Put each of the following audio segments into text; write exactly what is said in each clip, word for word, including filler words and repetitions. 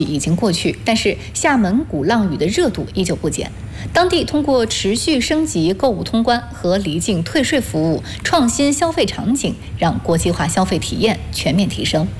已经过去，但是厦门鼓浪屿的热度依旧不减。当地通过持续升级购物通关和离境退税服务，创新消费场景，让国际化消费体验全面提升。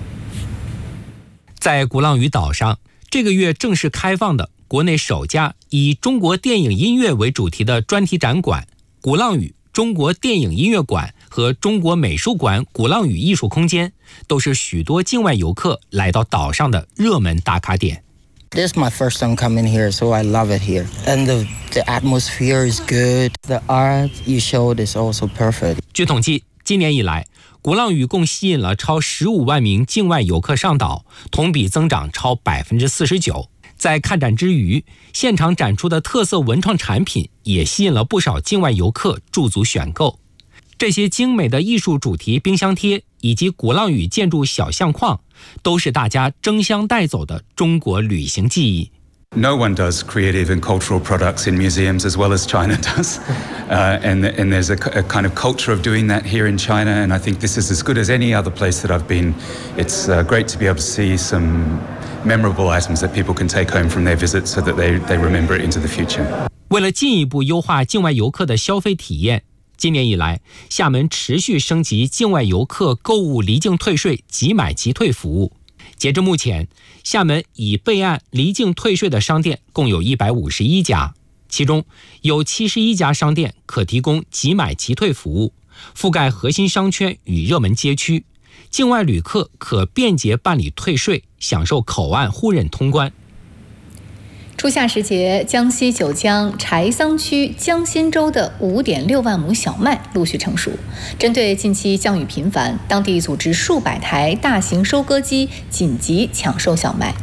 在鼓浪屿岛上，这个月正式开放的国内首家以中国电影音乐为主题的专题展馆——鼓浪屿中国电影音乐馆和中国美术馆鼓浪屿艺术空间，都是许多境外游客来到岛上的热门打卡点。 This is my first time coming here, so I love it here. And the, the atmosphere is good. The art you showed is also perfect. 据统计，今年以来，鼓浪屿共吸引了超十五万名境外游客上岛，同比增长超百分之四十九。在看展之余，现场展出的特色文创产品也吸引了不少境外游客驻足选购。这些精美的艺术主题冰箱贴以及鼓浪屿建筑小相框，都是大家争相带走的中国旅行记忆。 No one does creative and cultural products in museums as well as China does. Uh, and, and there's a, a kind of culture of doing that here in China, and I think this is as good as any other place that I've been. It's uh, great to be able to see some memorable items that people can take home from their visit so that they, they remember it into the future. 为了进一步优化境外游客的消费体验，今年以来，厦门持续升级境外游客购物离境退税即买即退服务。截至目前，厦门已备案离境退税的商店共有一百五十一家，其中有七十一家商店可提供即买即退服务，覆盖核心商圈与热门街区。境外旅客可便捷办理退税，享受口岸互认通关。 初夏时节，江西九江柴桑区江心洲的 五点六万亩小麦陆续成熟。针对近期降雨频繁，当地组织数百台大型收割机紧急抢收小麦。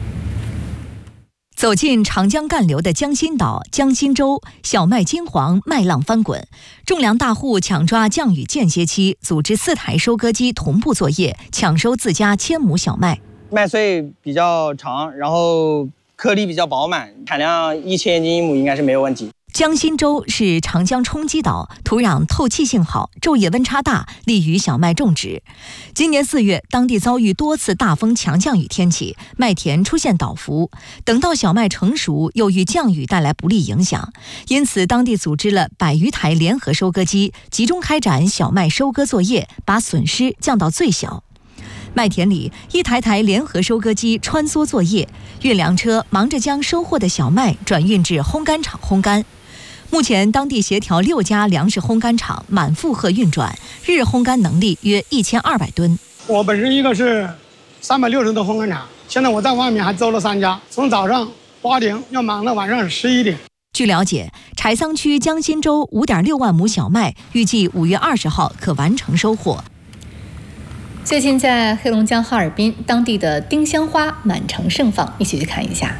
走进长江干流的江心岛江心洲，小麦金黄，麦浪翻滚。种粮大户抢抓降雨间歇期，组织四台收割机同步作业，抢收自家千亩小麦。 麦穗比较长，然后颗粒比较饱满，产量一千斤一亩应该是没有问题。 江心洲是长江冲积岛，土壤透气性好，昼夜温差大，利于小麦种植。今年四月，当地遭遇多次大风强降雨天气，麦田出现倒伏。等到小麦成熟，又遇降雨带来不利影响，因此当地组织了百余台联合收割机，集中开展小麦收割作业，把损失降到最小。麦田里，一台台联合收割机穿梭作业，运粮车忙着将收获的小麦转运至烘干厂烘干。目前，当地协调六家粮食烘干厂满负荷运转，日烘干能力约一千二百吨。 我本身一个是三百六十多烘干厂，现在我在外面还租了三家，从早上八点要忙到晚上十一点。 据了解，柴桑区江心洲 五点六万亩小麦预计五月二十号可完成收获。 最近在黑龙江哈尔滨，当地的丁香花满城盛放，一起去看一下。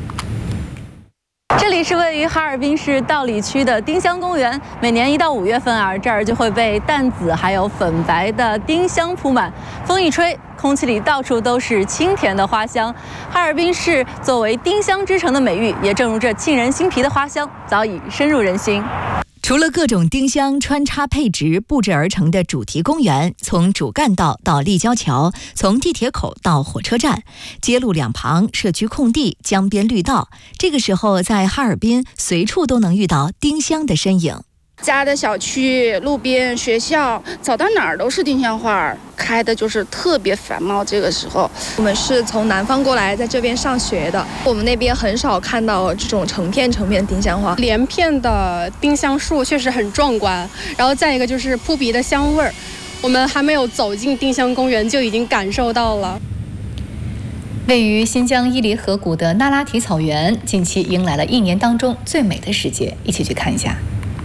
这里是位于哈尔滨市道里区的丁香公园，每年一到五月份啊，这儿就会被淡紫还有粉白的丁香铺满。风一吹，空气里到处都是清甜的花香。哈尔滨市作为丁香之城的美誉，也正如这沁人心脾的花香，早已深入人心。 除了各种丁香穿插配植布置而成的主题公园，从主干道到立交桥，从地铁口到火车站，街路两旁社区空地、江边绿道，这个时候在哈尔滨随处都能遇到丁香的身影。 家的小区、路边、学校，走到哪儿都是丁香花，开的就是特别繁茂。这个时候， 我们是从南方过来，在这边上学的，我们那边很少看到这种成片成片的丁香花。 连片的丁香树确实很壮观，然后再一个就是扑鼻的香味儿，我们还没有走进丁香公园就已经感受到了。 位于新疆伊犁河谷的那拉提草原，近期迎来了一年当中最美的时节，一起去看一下。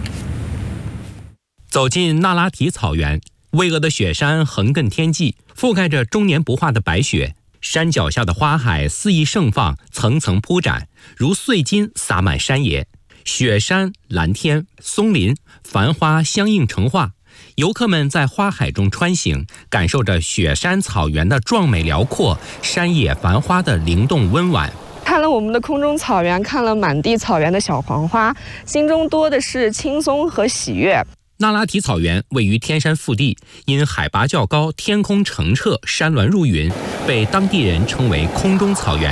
走进那拉提草原，巍峨的雪山横亘天际，覆盖着终年不化的白雪。山脚下的花海肆意盛放，层层铺展，如碎金洒满山野。雪山、蓝天、松林、繁花相映成画。游客们在花海中穿行，感受着雪山草原的壮美辽阔，山野繁花的灵动温婉。 看了我们的空中草原，看了满地草原的小黄花，心中多的是轻松和喜悦。 那拉提草原位于天山腹地，因海拔较高，天空澄澈，山峦如云，被当地人称为空中草原。